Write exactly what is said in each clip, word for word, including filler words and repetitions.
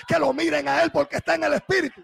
que lo miren a él porque está en el Espíritu.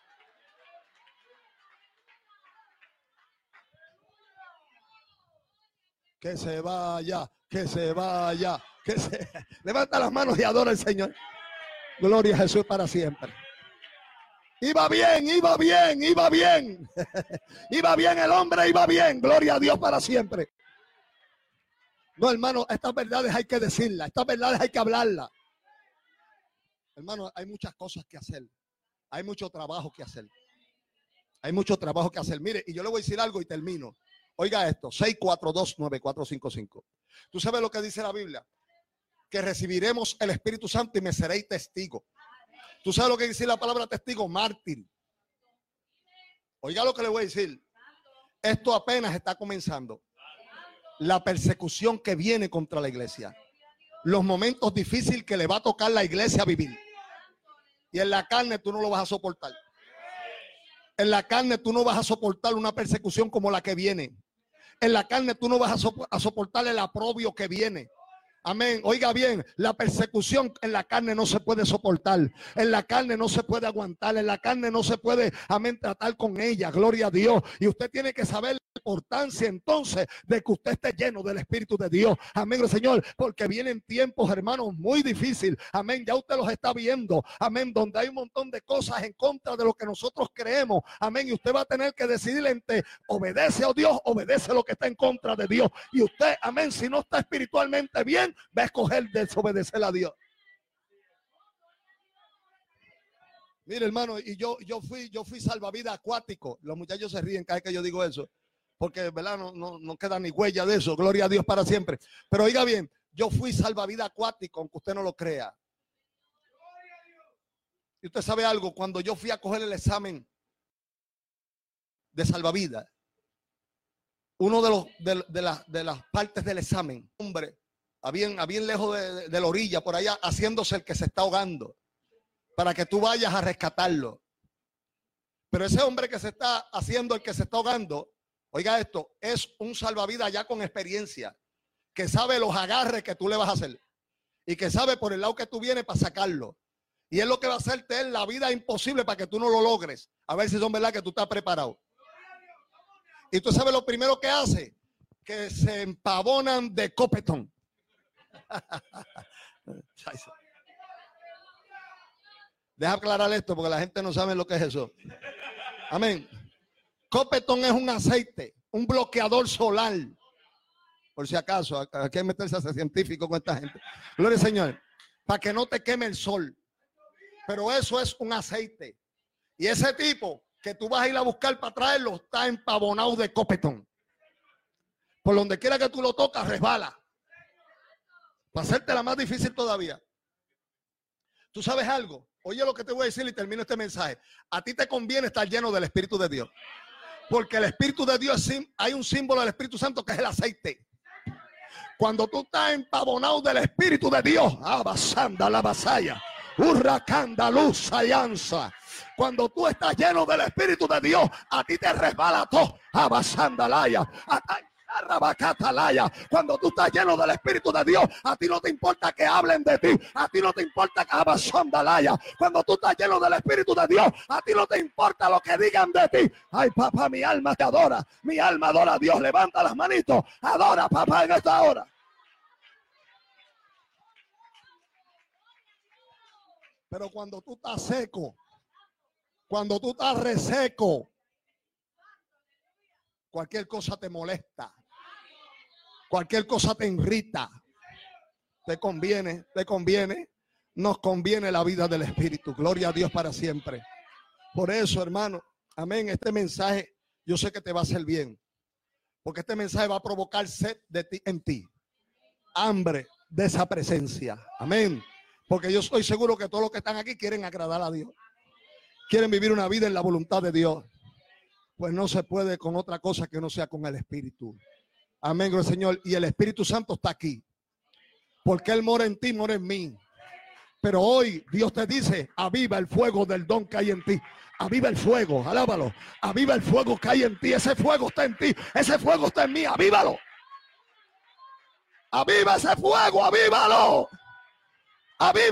Que se vaya, que se vaya, que se... Levanta las manos y adora al Señor. Gloria a Jesús para siempre. Iba bien, iba bien, iba bien. Iba bien el hombre, iba bien. Gloria a Dios para siempre. No, hermano, estas verdades hay que decirlas. Estas verdades hay que hablarlas. Hermano, hay muchas cosas que hacer. Hay mucho trabajo que hacer. Hay mucho trabajo que hacer. Mire, y yo le voy a decir algo y termino. Oiga esto, seis cuatro dos nueve cuatro cinco cinco. ¿Tú sabes lo que dice la Biblia? Que recibiremos el Espíritu Santo y me seréis testigo. ¿Tú sabes lo que dice la palabra testigo? Mártir. Oiga lo que le voy a decir. Esto apenas está comenzando. La persecución que viene contra la iglesia. Los momentos difíciles que le va a tocar la iglesia vivir. Y en la carne tú no lo vas a soportar. En la carne tú no vas a soportar una persecución como la que viene. En la carne tú no vas a, sop- a soportar el aprobio que viene. Amén. Oiga bien, la persecución en la carne no se puede soportar. En la carne no se puede aguantar. En la carne no se puede, amén, tratar con ella. Gloria a Dios. Y usted tiene que saber la importancia entonces de que usted esté lleno del Espíritu de Dios. Amén, Señor. Porque vienen tiempos, hermanos, muy difíciles. Amén. Ya usted los está viendo. Amén. Donde hay un montón de cosas en contra de lo que nosotros creemos. Amén. Y usted va a tener que decidir entre obedece a Dios, obedece lo que está en contra de Dios. Y usted, amén, si no está espiritualmente bien, va a escoger desobedecer a Dios. Mire, hermano, y yo, yo fui, yo fui salvavidas acuático. Los muchachos se ríen cada vez que yo digo eso, porque verdad no, no, no queda ni huella de eso. Gloria a Dios para siempre. Pero oiga bien, yo fui salvavidas acuático, aunque usted no lo crea. Y usted sabe algo, cuando yo fui a coger el examen de salvavidas, uno de los de, de, la, de las partes del examen, hombre, a bien, a bien lejos de, de, de la orilla, por allá, haciéndose el que se está ahogando, para que tú vayas a rescatarlo. Pero ese hombre que se está haciendo el que se está ahogando, oiga esto, es un salvavidas ya con experiencia, que sabe los agarres que tú le vas a hacer y que sabe por el lado que tú vienes para sacarlo. Y es lo que va a hacerte es la vida imposible para que tú no lo logres. A ver si son verdad que tú estás preparado. Y tú sabes lo primero que hace, que se empavonan de copetón. Deja aclarar esto porque la gente no sabe lo que es eso. Amén. Copetón es un aceite, un bloqueador solar. Por si acaso, hay que meterse a ser científico con esta gente. Gloria al Señor. Para que no te queme el sol. Pero eso es un aceite. Y ese tipo que tú vas a ir a buscar para traerlo está empavonado de copetón. Por donde quiera que tú lo tocas, resbala. Para hacerte la más difícil todavía. ¿Tú sabes algo? Oye lo que te voy a decir y termino este mensaje. A ti te conviene estar lleno del Espíritu de Dios. Porque el Espíritu de Dios, hay un símbolo del Espíritu Santo que es el aceite. Cuando tú estás empavonado del Espíritu de Dios, abasanda la vasalla, hurracanda luz alianza. Cuando tú estás lleno del Espíritu de Dios, a ti te resbala todo. Abasanda laya. Cuando tú estás lleno del Espíritu de Dios, a ti no te importa que hablen de ti, a ti no te importa que abasandalaya. Cuando tú estás lleno del Espíritu de Dios, a ti no te importa lo que digan de ti. Ay, papá, mi alma te adora, mi alma adora a Dios. Levanta las manitos, adora, papá, en esta hora. Pero cuando tú estás seco, cuando tú estás reseco, cualquier cosa te molesta. Cualquier cosa te irrita. Te conviene, te conviene. Nos conviene la vida del Espíritu. Gloria a Dios para siempre. Por eso, hermano, amén, este mensaje yo sé que te va a hacer bien. Porque este mensaje va a provocar sed de ti, en ti. Hambre de esa presencia. Amén. Porque yo estoy seguro que todos los que están aquí quieren agradar a Dios. Quieren vivir una vida en la voluntad de Dios. Pues no se puede con otra cosa que no sea con el Espíritu. Amén, gloria al Señor. Y el Espíritu Santo está aquí. Porque Él mora en ti, mora en mí. Pero hoy Dios te dice, aviva el fuego del don que hay en ti. Aviva el fuego, alábalo. Aviva el fuego que hay en ti. Ese fuego está en ti. Ese fuego está en mí. Avívalo. Aviva ese fuego, avívalo. Aviva.